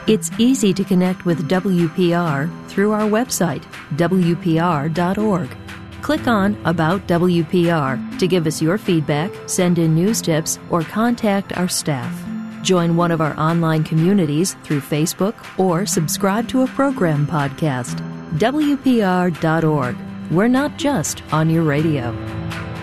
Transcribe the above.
It's easy to connect with WPR through our website, WPR.org. Click on About WPR to give us your feedback, send in news tips, or contact our staff. Join one of our online communities through Facebook or subscribe to a program podcast. WPR.org. We're not just on your radio.